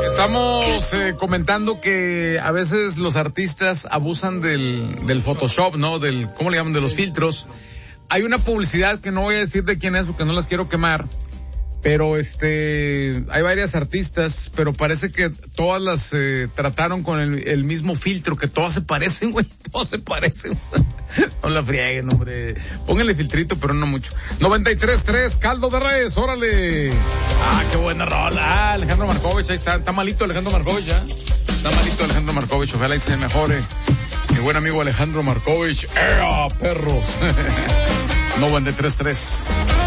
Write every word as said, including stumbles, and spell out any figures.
Estamos eh, comentando que a veces los artistas abusan del, del Photoshop, ¿no? Del, ¿cómo le llaman? De los filtros. Hay una publicidad que no voy a decir de quién es porque no las quiero quemar, pero este, hay varias artistas, pero parece que todas las eh, trataron con el, el mismo filtro, que todas se parecen, güey, todas se parecen. No la frieguen, hombre. Pónganle filtrito, pero no mucho. noventa y tres punto tres, Caldo de Res, órale. Ah, qué buena rola. Ah, Alejandro Markovich, ahí está. Está malito Alejandro Markovich, ¿eh? Está malito Alejandro Markovich, ojalá y se mejore. Mi buen amigo Alejandro Markovich. ¡Ea, perros! noventa y tres punto tres.